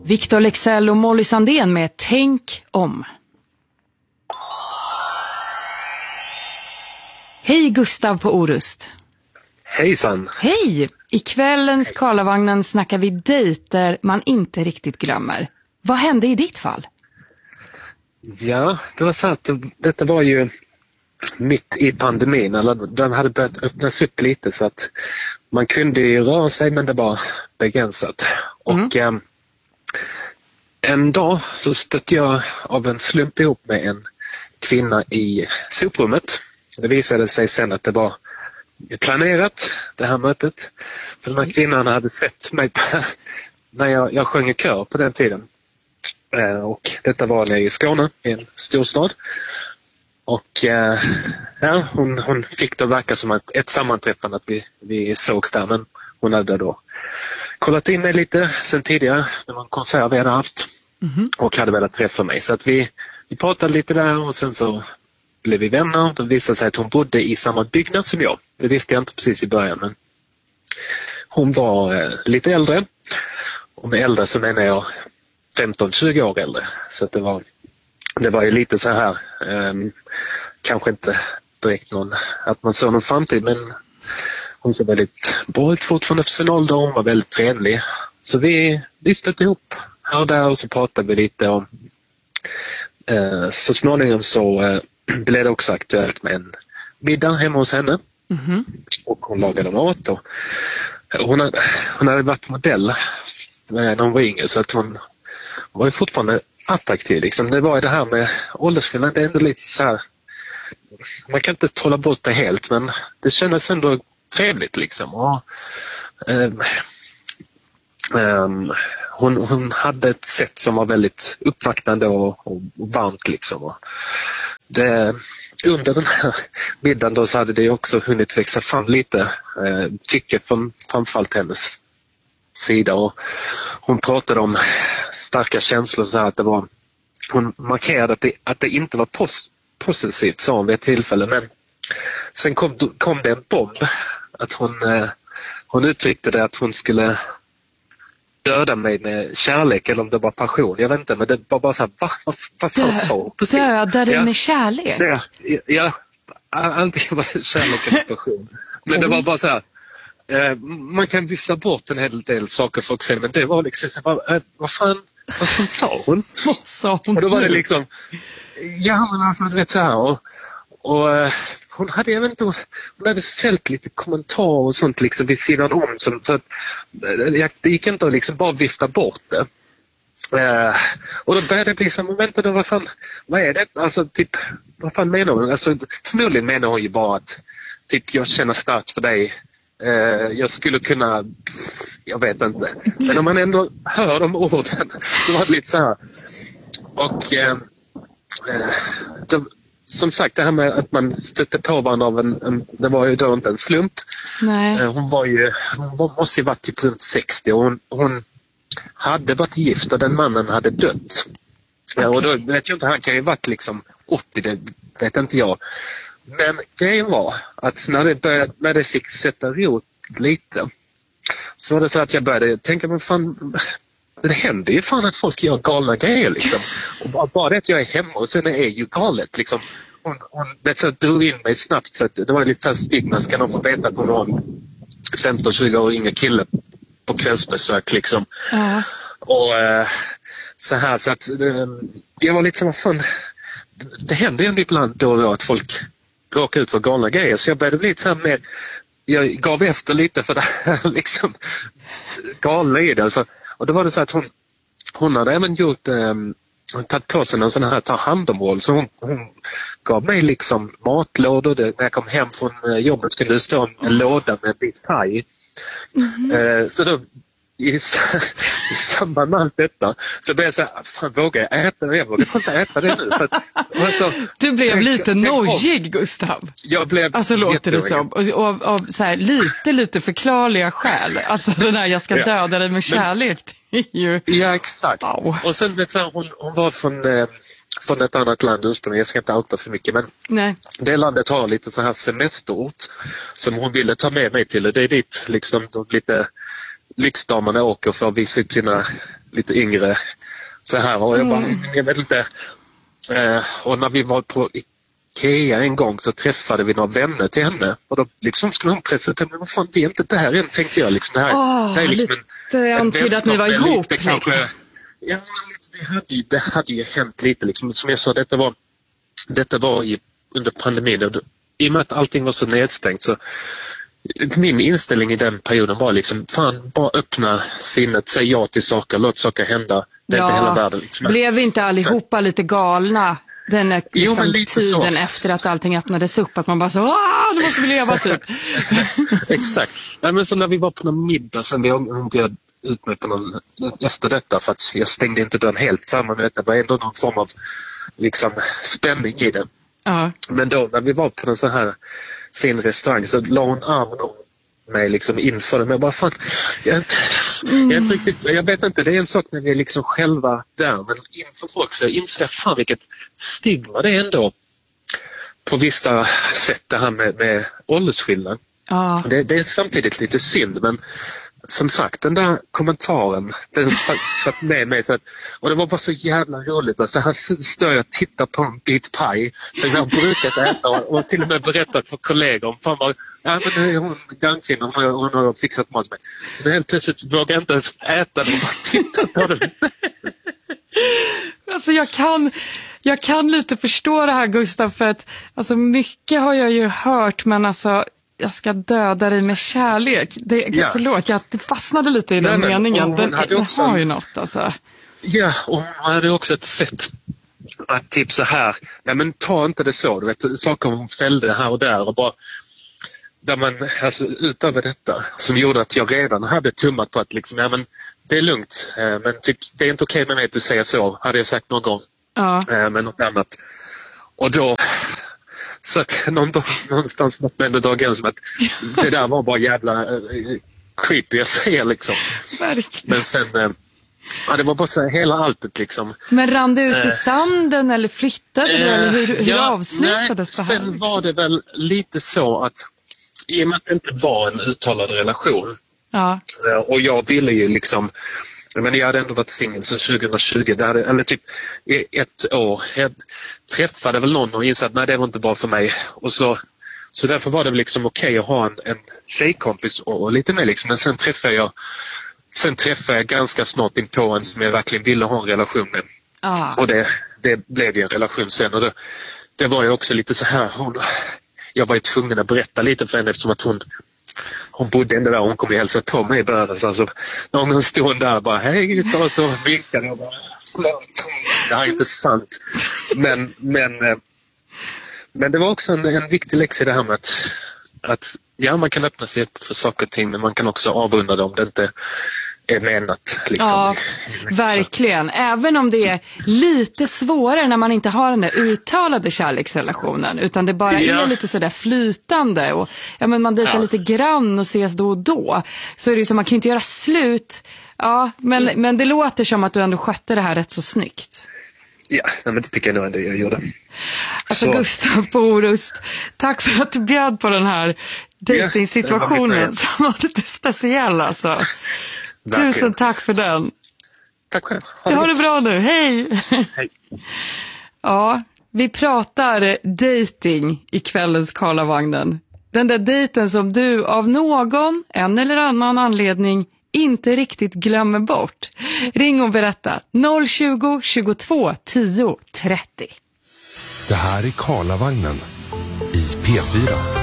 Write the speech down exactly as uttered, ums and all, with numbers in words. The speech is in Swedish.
Victor Leksell och Molly Sandén med Tänk om. Hej Gustav på Orust. Hejsan. Hej! I kvällens Karlavagnen snackar vi dejter man inte riktigt glömmer. Vad hände i ditt fall? Ja, det var så att det, detta var ju mitt i pandemin. Eller de hade börjat öppnas upp lite så att man kunde ju röra sig men det var begränsat. Mm. Och eh, en dag så stötte jag av en slump ihop med en kvinna i soprummet. Det visade sig sen att det var planerat, det här mötet. För den här kvinnan hade sett mig på, när jag, jag sjöng i kör på den tiden. Eh, och detta var nere i Skåne, i en storstad. Och eh, ja, hon, hon fick det verka som ett, ett sammanträffande att vi, vi sågs där. Men hon hade då kollat in mig lite sen tidigare. Det var en konsert vi hade haft. Mm-hmm. Och hade velat träffa mig. Så att vi, vi pratade lite där och sen så blev vi vänner. Det visade sig att hon bodde i samma byggnad som jag. Det visste jag inte precis i början. Men hon var eh, lite äldre. Och med äldre så menar jag femton tjugo år äldre. Så att det var, det var ju lite så här. Eh, kanske inte direkt någon, att man såg någon framtid. Men hon såg väldigt bra ut fortfarande för sin ålder. Hon var väldigt trevlig. Så vi, vi stötte ihop här och där och så pratade vi lite om. Eh, så småningom så eh, blev det också aktuellt med en middag hemma hos henne. Mm-hmm. Och hon lagade mat. Och hon, hade, hon hade varit modell när hon var yngre så att hon var ju fortfarande attraktiv. Liksom. Det var ju det här med åldersskillnad, det är ändå lite så här, man kan inte trolla bort det helt men det kändes ändå trevligt liksom. Och, um, um, hon, hon hade ett sätt som var väldigt uppvaktande och, och, och varmt liksom. Och det, under den här middagen då så hade det också hunnit växa fram lite eh, tycke från framförallt hennes sida och hon pratade om starka känslor så här att det var, hon markerade att det, att det inte var pos, positivt sa hon vid ett tillfälle men sen kom, kom det en bomb att hon, eh, hon uttryckte det att hon skulle döda mig med kärlek eller om det var passion, jag vet inte men det var bara så här, va? Vad, vad fan sa hon? Precis. Döda dig ja. med kärlek? Ja, ja alltid var kärlek och passion men oh. Det var bara så här eh, man kan vifta bort en hel del saker folk säger men det var liksom så här, eh, vad fan vad fan sa hon? Vad sa hon? Och då var det liksom ja men alltså du vet så här och, och eh, hon hade, jag vet inte, hon hade fällt lite kommentarer och sånt liksom vid sidan om som, så att det gick inte att liksom bara vifta bort det. Uh, och då började det bli så, men vänta då, vad fan, vad är det? Alltså typ, vad fan menar hon? Alltså förmodligen menar hon ju bara att typ jag känner starkt för dig. Uh, jag skulle kunna, jag vet inte. Men om man ändå hör de orden så var det lite så här. Och uh, uh, då, som sagt, det här med att man stötte på varandra av en, en, det var ju då inte en slump. Nej. Hon var ju, hon måste ju varit typ runt sextio och hon, hon hade varit gift och den mannen hade dött. Okay. Och då vet jag inte, han kan ju varit liksom åttio, det vet inte jag. Men grejen var att när det, började, när det fick sätta rot lite så var det så att jag började tänka, men fan, det händer ju fan att folk gör galna grejer liksom. Och bara, bara det att jag är hemma och sen är ju galet liksom. Hon, hon vet så, drog in mig snabbt för att det var lite så här stigma, ska någon få veta att hon var en femton tjugo år inga kille på kvällsbesök liksom. Uh-huh. Och äh, så här så att äh, jag var lite så, vad fan, det, det händer ju ibland då och då att folk råkar ut för galna grejer så jag började bli lite så här med, jag gav efter lite för det här liksom galna i det alltså. Och då var det så att hon, hon hade även gjort, eh, tagit på sig en sån här ta hand om roll. Så hon, hon gav mig liksom matlådor. Det, när jag kom hem från jobbet skulle det stå en, en låda med en bit paj. Mm-hmm. Eh, så då i, i samband med allt detta så blev jag så här, fan vågar jag äta det? Jag vågar inte äta det nu. För att, alltså, du blev jag, lite nojig, Gustav. Jag blev alltså låter det som. Och, och, och så här, lite, lite förklarliga skäl. Alltså den här, jag ska ja. döda dig med kärlek. Men, det är ju... Ja, exakt. Wow. Och sen vet jag, hon, hon var från, eh, från ett annat land ursprungligen. Jag ska inte outa för mycket, men nej. Det landet har lite så här semesterort som hon ville ta med mig till. Det är dit liksom de lite lyxdamerna åker för att visa upp sina lite yngre så här. Och jag bara, Mm. jag vet inte. Eh, och när vi var på Ikea en gång så träffade vi några vänner till henne. Och då liksom skulle hon presentera, men vad fan, vi är inte där än, tänkte jag. Liksom, det här, Åh, det är liksom lite antyda att ni var vänskap, ihop, lite kanske- liksom. Ja, det hade ju, det hade ju hänt lite. Liksom. Som jag sa, detta var, detta var i, under pandemin. Och i och med att allting var så nedstängt så min inställning i den perioden var liksom, fan, bara öppna sinnet, säg ja till saker, låt saker hända. Det är inte hela världen. Liksom. Blev inte allihopa lite galna den här, Jo, liksom, men lite tiden så. efter att allting öppnades upp? Att man bara så, ah, nu måste vi leva typ. Exakt. Nej, men så när vi var på någon middag sen, vi hon bjöd ut mig på någon, efter detta, för att jag stängde inte dörren helt samman med detta. Det var ändå någon form av liksom spänning i det. Ja. Men då när vi var på en så här fin restaurang så la hon armen om mig liksom inför det. Men jag bara, fan, jag, är inte- jag, är inte riktigt, jag vet inte, det är en sak när vi är liksom själva där, men inför folk så inser jag fan vilket stigma det är ändå på vissa sätt, det här med, med åldersskillnad. Ja. Det, det är samtidigt lite synd, men som sagt, den där kommentaren, den satt, satt med mig. Så att, och det var bara så jävla roligt. Alltså, här står jag och tittar på en bit paj som jag har brukat äta och, och till och med berättat för kollegor om. Fan vad, ja men det är hon gangkvinnan, hon, hon har fixat mat med. Så det helt plötsligt vågar jag inte ens äta det och bara titta på det. Alltså jag kan, jag kan lite förstå det här, Gustav, för att alltså mycket har jag ju hört, men alltså jag ska döda dig med kärlek. Det, Ja. Förlåt, jag fastnade lite i den Nej, men, meningen. och hon Den, hade den också- har ju något alltså. Ja, och hon hade också ett sätt att typ så här, nej men ta inte det så, du vet, saker hon fällde här och där och bara, där man, alltså utöver detta, som gjorde att jag redan hade tummat på att liksom, ja men det är lugnt, eh, men typ, det är inte okej med mig att du säger så, hade jag sagt någon gång, Ja. eh, men något annat. Och då, så att någon, någonstans måste man ändå dra gränsen att det där var bara jävla eh, creepy, jag säger liksom. Verkligen. Men sen, eh, ja det var bara så här, hela alltet liksom. Men rann det ut i Eh. sanden eller flyttade du? Eller hur, hur Ja, avslutades nej, det här? Sen liksom? var det väl lite så att i och med att det inte var en uttalad relation Ja. eh, och jag ville ju liksom, men jag hade ändå varit singel sedan tjugo tjugo, det hade, eller typ i ett år. Jag träffade väl någon och insåg att nej, det var inte bra för mig. Och så, så därför var det väl liksom okej att ha en, en tjejkompis och, och lite mer liksom. Men sen träffade jag sen träffade jag ganska snart in på en som jag verkligen ville ha en relation med. Ja. Och det, det blev ju en relation sen. Och det, det var ju också lite så här, hon, jag var ju tvungen att berätta lite för henne eftersom att hon hon bodde ändå där och hon kom ju hälsa på mig i början. Alltså, när hon stod där och bara hej och så vinkade och bara slå. Det här är inte sant. Men, men, eh, men det var också en, en viktig läxa i det här med att, att ja, man kan öppna sig för saker och ting, men man kan också avrunda det om det inte är menat. Liksom. Ja, verkligen. Även om det är lite svårare när man inte har den där uttalade kärleksrelationen, utan det bara Ja. är lite sådär flytande och ja, men man dejtar Ja. lite grann och ses då och då. Så är det ju så, man kan ju inte göra slut. Ja, men, Mm. men det låter som att du ändå skötte det här rätt så snyggt. Ja, men det tycker jag nog ändå jag gjorde. Alltså Så. Gustav på Orust, tack för att du bjöd på den här dejtingsituationen Ja, det var som var lite speciell alltså. Verkligen. Tusen tack för den. Tack själv. Ha, ha det bra nu, hej! Hej. Ja, vi pratar dating i kvällens Karlavagnen. Den där dejten som du av någon, en eller annan anledning inte riktigt glömmer bort. Ring och berätta noll tjugo, tjugotvå, tio, trettio. Det här är Karlavagnen i P fyra.